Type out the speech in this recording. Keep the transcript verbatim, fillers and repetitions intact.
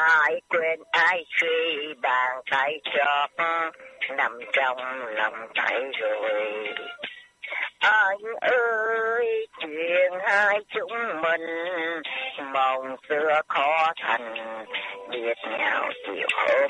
ai quên ai suy bàn tay chót nằm trong lòng tay rồi. Anh ơi chuyện hai chúng mình mộng xưa khó thành biết nhau chiều hôm